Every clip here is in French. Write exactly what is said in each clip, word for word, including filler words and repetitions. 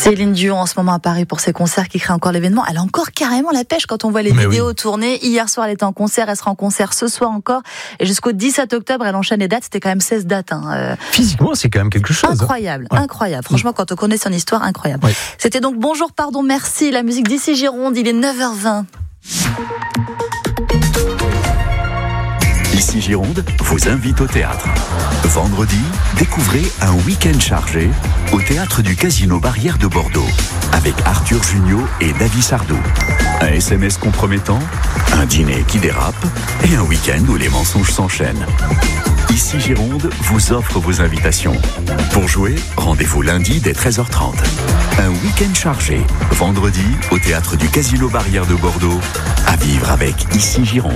Céline Dion en ce moment à Paris pour ses concerts qui créent encore l'événement. Elle a encore carrément la pêche quand on voit les Mais vidéos oui. tournées. Hier soir, elle était en concert, elle sera en concert ce soir encore. Et jusqu'au dix-sept octobre, elle enchaîne les dates. C'était quand même seize dates. Hein. Physiquement, c'est quand même quelque chose. Incroyable, hein. incroyable. Franchement, quand on connaît son histoire, incroyable. Oui. C'était donc Bonjour, pardon, merci. La musique d'Ici Gironde, il est neuf heures vingt. Ici Gironde vous invite au théâtre. Vendredi, découvrez un week-end chargé au théâtre du Casino Barrière de Bordeaux avec Arthur Junio et David Sardou. Un S M S compromettant, un dîner qui dérape et un week-end où les mensonges s'enchaînent. Ici Gironde vous offre vos invitations. Pour jouer, rendez-vous lundi dès treize heures trente. Un week-end chargé, vendredi, au théâtre du Casino Barrière de Bordeaux, à vivre avec Ici Gironde.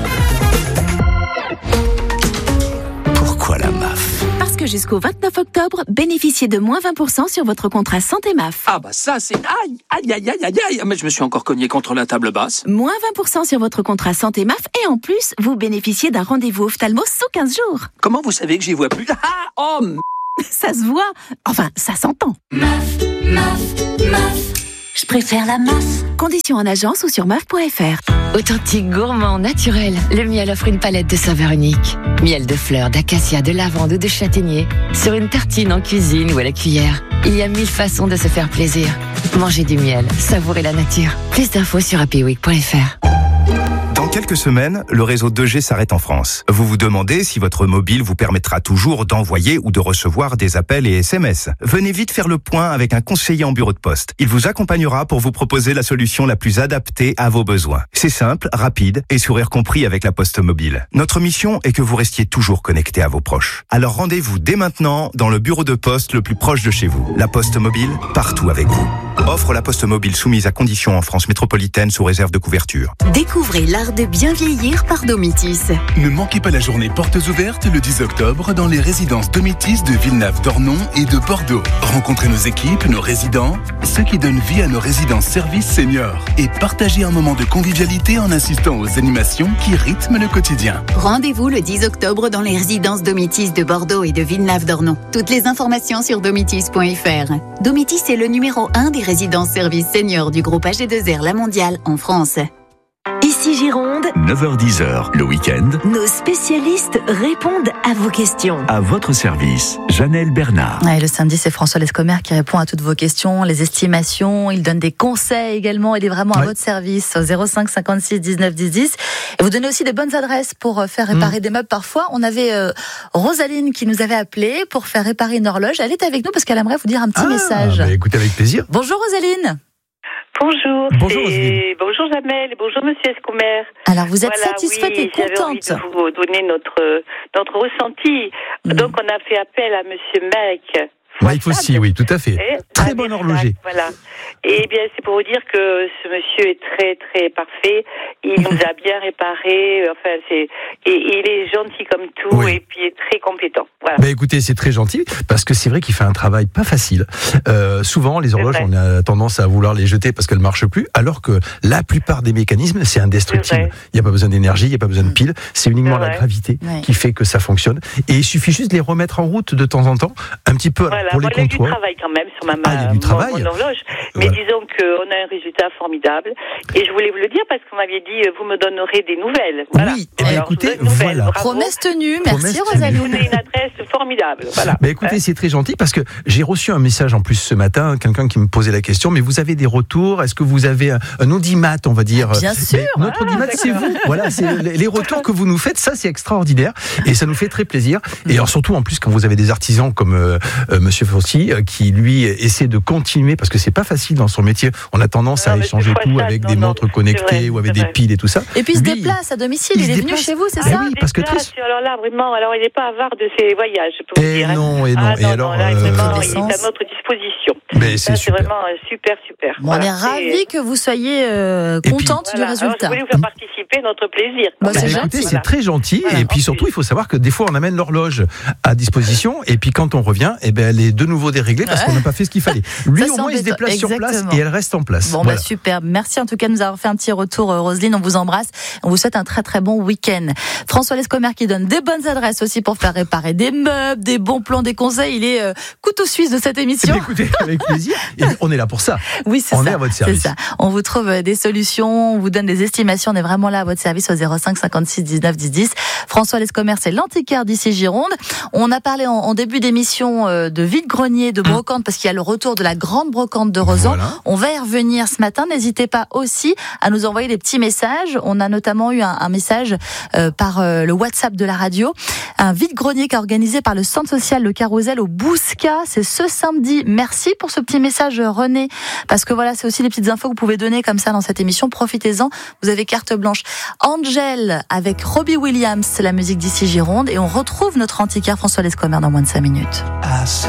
Pourquoi la M A F ? Parce que jusqu'au vingt-neuf octobre, bénéficiez de moins vingt pour cent sur votre contrat santé M A F. Ah bah ça c'est... Aïe, aïe, aïe, aïe, aïe, aïe. Mais je me suis encore cogné contre la table basse. Moins vingt pour cent sur votre contrat santé M A F et en plus, vous bénéficiez d'un rendez-vous ophtalmo sous quinze jours. Comment vous savez que j'y vois plus ? Ah, oh m... Ça se voit. Enfin, ça s'entend. M A F, M A F, M A F. Je préfère la M A F. Conditions en agence ou sur M A F point F R. Authentique, gourmand, naturel, le miel offre une palette de saveurs uniques. Miel de fleurs, d'acacia, de lavande ou de châtaignier. Sur une tartine en cuisine ou à la cuillère. Il y a mille façons de se faire plaisir. Mangez du miel, savourez la nature. Plus d'infos sur happy week point F R. Dans quelques semaines, le réseau deux G s'arrête en France. Vous vous demandez si votre mobile vous permettra toujours d'envoyer ou de recevoir des appels et S M S. Venez vite faire le point avec un conseiller en bureau de poste. Il vous accompagnera pour vous proposer la solution la plus adaptée à vos besoins. C'est simple, rapide et sourire compris avec la Poste Mobile. Notre mission est que vous restiez toujours connecté à vos proches. Alors rendez-vous dès maintenant dans le bureau de poste le plus proche de chez vous. La Poste Mobile, partout avec vous. Offre la Poste Mobile soumise à conditions en France métropolitaine sous réserve de couverture. Découvrez l'art de bien vieillir par Domitis. Ne manquez pas la journée portes ouvertes le dix octobre dans les résidences Domitis de Villeneuve-d'Ornon et de Bordeaux. Rencontrez nos équipes, nos résidents, ceux qui donnent vie à nos résidences services seniors et partagez un moment de convivialité en assistant aux animations qui rythment le quotidien. Rendez-vous le dix octobre dans les résidences Domitis de Bordeaux et de Villeneuve-d'Ornon. Toutes les informations sur domitis point F R. Domitis est le numéro un des résidences services seniors du groupe A G deux R La Mondiale en France. Ici Gironde, neuf heures dix, le week-end, nos spécialistes répondent à vos questions. à votre service, Janelle Bernard. Ouais, le samedi, c'est François Lescomer qui répond à toutes vos questions, les estimations. Il donne des conseils également. Il est vraiment à ouais. votre service au zéro cinq cinquante-six dix-neuf dix dix. Et vous donnez aussi des bonnes adresses pour faire réparer mmh. des meubles. Parfois, on avait euh, Rosaline qui nous avait appelé pour faire réparer une horloge. Elle est avec nous parce qu'elle aimerait vous dire un petit ah, message. Bah, écoutez, avec plaisir. Bonjour Rosaline. Bonjour, Bonjour, c'est... bonjour Jamel, bonjour Monsieur Escomer. Alors vous êtes voilà, satisfaite oui, et contente. J'avais envie de vous donner notre, notre ressenti. Mmh. Donc on a fait appel à Monsieur Mike. Mike aussi, oui, tout à fait. Et, très bon horloger. Voilà. Et bien, c'est pour vous dire que ce monsieur est très, très parfait. Il nous a bien réparé. Enfin, c'est et, et il est gentil comme tout oui. et puis il est très compétent. Voilà. Bah écoutez, c'est très gentil parce que c'est vrai qu'il fait un travail pas facile. Euh, souvent, les horloges, on a tendance à vouloir les jeter parce qu'elles marchent plus, alors que la plupart des mécanismes, c'est indestructible. Il n'y a pas besoin d'énergie, il n'y a pas besoin de piles. C'est uniquement c'est la gravité ouais. qui fait que ça fonctionne. Et il suffit juste de les remettre en route de temps en temps, un petit peu. Voilà. Pour les il y a comptoirs. du travail quand même sur ma ah, il y a du travail. Mon, mon horloge. Mais ouais. disons qu'on a un résultat formidable. Et je voulais vous le dire parce qu'on m'avait dit vous me donnerez des nouvelles. Voilà. Oui, et bien écoutez, voilà. Promesse tenue, merci Promesse Rosalie. Vous avez une adresse formidable. Voilà. Mais écoutez, c'est très gentil parce que j'ai reçu un message en plus ce matin, quelqu'un qui me posait la question, mais vous avez des retours? Est-ce que vous avez un, un audimat, on va dire? Bien sûr. Mais notre ah, audimat, c'est vous. Voilà, c'est les retours que vous nous faites, ça c'est extraordinaire et ça nous fait très plaisir. Et alors, surtout en plus quand vous avez des artisans comme euh, euh, Monsieur Fossi euh, qui lui essaie de continuer parce que c'est pas facile dans son métier. On a tendance non, à échanger tout ça, avec non, des non, montres connectées vrai, ou avec des vrai. piles et tout ça. Et puis il se lui, déplace à domicile. Il, il est venu chez vous, c'est ah ça? Oui, parce que très... Alors là, vraiment, alors il n'est pas avare de ses voyages. Pour et dire, non, hein. et non, ah, et non, alors, non, là, euh... vraiment, il est à notre disposition. Mais c'est, ça, super. c'est vraiment super, super. Bon, voilà, on est ravis que vous soyez euh, contente puis, du voilà. résultat. Alors, je voulais vous faire participer occuper notre plaisir. Bah, Eh c'est bien, écoutez, gentil. c'est très gentil. Voilà. Et puis surtout, il faut savoir que des fois, on amène l'horloge à disposition. Et puis quand on revient, eh ben, elle est de nouveau déréglée parce Ouais. qu'on n'a pas fait ce qu'il fallait. Lui, Ça, au c'est moins, il se embêtant. déplace sur place Exactement. et elle reste en place. Bon, Voilà. bah super. Merci en tout cas de nous avoir fait un petit retour, euh, Roselyne. On vous embrasse. On vous souhaite un très très bon week-end. François Lescomer qui donne des bonnes adresses aussi pour faire réparer des meubles, des bons plans, des conseils. Il est euh, couteau suisse de cette Eh émission. bien, écoutez, avec plaisir. Et on est là pour ça. Oui, c'est On ça. est à votre C'est service. ça. On vous trouve euh, des solutions, on vous donne des estimations. On est vraiment là à votre service au zéro cinq cinquante-six dix-neuf dix dix. François Lescomer, c'est l'antiquaire d'ici Gironde. On a parlé en, en début d'émission euh, de vide-grenier, de brocante, parce qu'il y a le retour de la grande brocante de Rosan. Voilà. On va y revenir ce matin. N'hésitez pas aussi à nous envoyer des petits messages. On a notamment eu un, un message euh, par euh, le WhatsApp de la radio. Un vide-grenier qui est organisé par le centre social Le Carrousel au Bousca. C'est ce samedi. Merci pour ce petit message, René. Parce que voilà, c'est aussi des petites infos que vous pouvez donner comme ça dans cette émission. Profitez-en. Vous avez carte blanche. Angel avec Robbie Williams, c'est la musique d'ici Gironde. Et on retrouve notre antiquaire François Lescomer dans moins de cinq minutes.